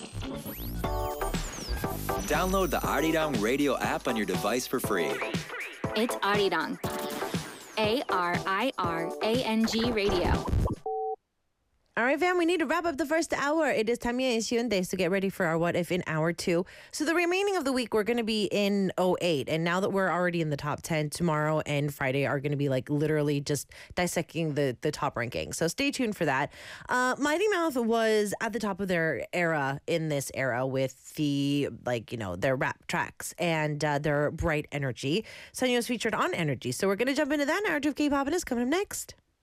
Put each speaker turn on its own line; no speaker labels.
Download the Arirang Radio app on your device for free.
It's Arirang. ARIRANG Radio.
All right, fam, we need to wrap up the first hour. It is Tanya and Hyundai, so get ready for our What If in hour 2. So the remaining of the week, we're going to be in '08. And now that we're already in the top 10, tomorrow and Friday are going to be like literally just dissecting the top ranking. So stay tuned for that. Mighty Mouth was at the top of their era in this era with the, their rap tracks and their bright energy. Sanyo was featured on Energy. So we're going to jump into that narrative. K-pop and is coming up next.